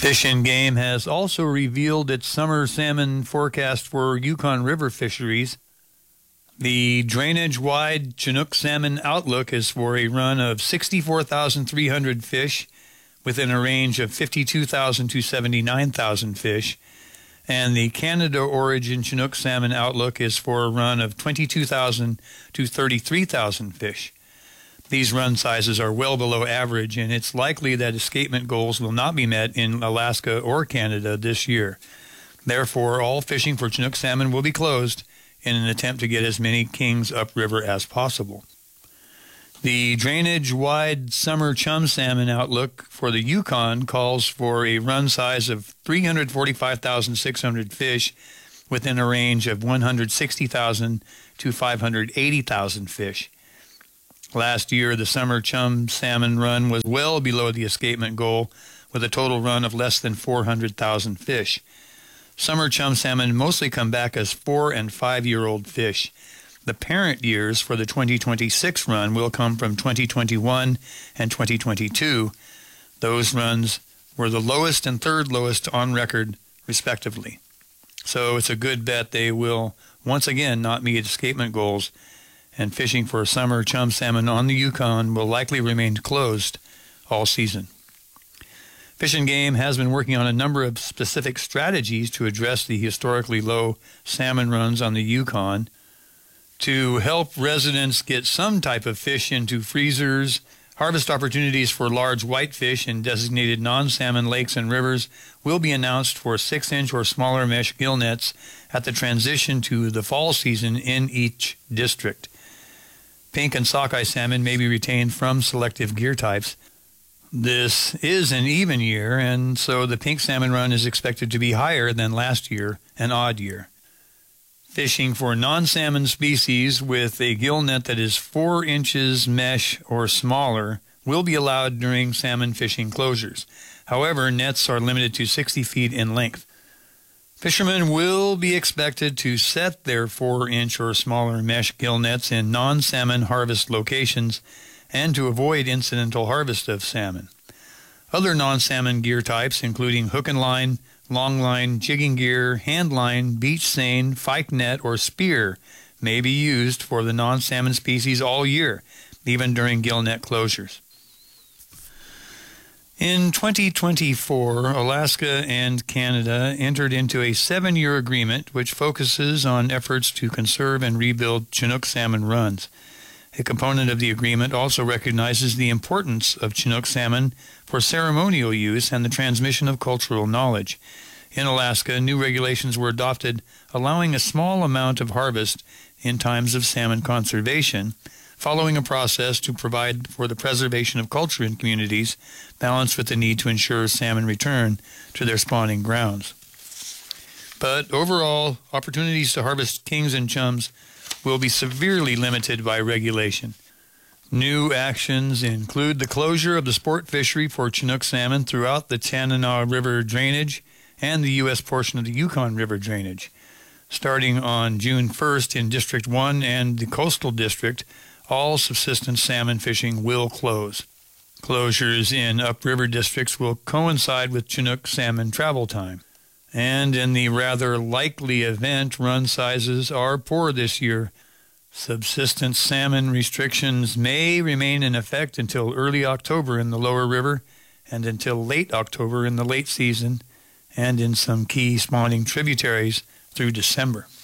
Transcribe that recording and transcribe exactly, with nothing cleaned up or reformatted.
Fish and Game has also revealed its summer salmon forecast for Yukon River fisheries. The drainage-wide Chinook salmon outlook is for a run of sixty-four thousand three hundred fish within a range of fifty-two thousand to seventy-nine thousand fish. And the Canada origin Chinook salmon outlook is for a run of twenty-two thousand to thirty-three thousand fish. These run sizes are well below average, and it's likely that escapement goals will not be met in Alaska or Canada this year. Therefore, all fishing for Chinook salmon will be closed in an attempt to get as many kings upriver as possible. The drainage-wide summer chum salmon outlook for the Yukon calls for a run size of three hundred forty-five thousand six hundred fish within a range of one hundred sixty thousand to five hundred eighty thousand fish. Last year, the summer chum salmon run was well below the escapement goal, with a total run of less than four hundred thousand fish. Summer chum salmon mostly come back as four- and five-year-old fish. The parent years for the twenty twenty-six run will come from twenty twenty-one and twenty twenty-two. Those runs were the lowest and third lowest on record, respectively. So it's a good bet they will once again not meet escapement goals, and fishing for summer chum salmon on the Yukon will likely remain closed all season. Fish and Game has been working on a number of specific strategies to address the historically low salmon runs on the Yukon. To help residents get some type of fish into freezers, harvest opportunities for large whitefish in designated non-salmon lakes and rivers will be announced for six-inch or smaller mesh gill nets at the transition to the fall season in each district. Pink and sockeye salmon may be retained from selective gear types. This is an even year, and so the pink salmon run is expected to be higher than last year, an odd year. Fishing for non-salmon species with a gill net that is four inches mesh or smaller will be allowed during salmon fishing closures. However, nets are limited to sixty feet in length. Fishermen will be expected to set their four-inch or smaller mesh gill nets in non-salmon harvest locations and to avoid incidental harvest of salmon. Other non-salmon gear types, including hook and line, long line, jigging gear, hand line, beach seine, pike net, or spear, may be used for the non-salmon species all year, even during gill net closures. In twenty twenty-four, Alaska and Canada entered into a seven-year agreement which focuses on efforts to conserve and rebuild Chinook salmon runs. A component of the agreement also recognizes the importance of Chinook salmon for ceremonial use and the transmission of cultural knowledge. In Alaska, new regulations were adopted allowing a small amount of harvest in times of salmon conservation, following a process to provide for the preservation of culture in communities, balanced with the need to ensure salmon return to their spawning grounds. But overall, opportunities to harvest kings and chums will be severely limited by regulation. New actions include the closure of the sport fishery for Chinook salmon throughout the Tanana River drainage and the U S portion of the Yukon River drainage. Starting on June first in District one and the Coastal District, all subsistence salmon fishing will close. Closures in upriver districts will coincide with Chinook salmon travel time. And in the rather likely event run sizes are poor this year, subsistence salmon restrictions may remain in effect until early October in the lower river and until late October in the late season and in some key spawning tributaries through December.